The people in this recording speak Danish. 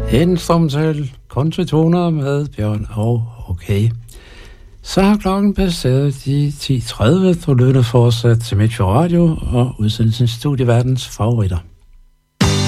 Instrumental countrytoner med Bjørn og Okay. Så har klokken passeret de 10.30. Du lytter fortsat til Metro Radio og udsendelsens Studieverdens favoritter.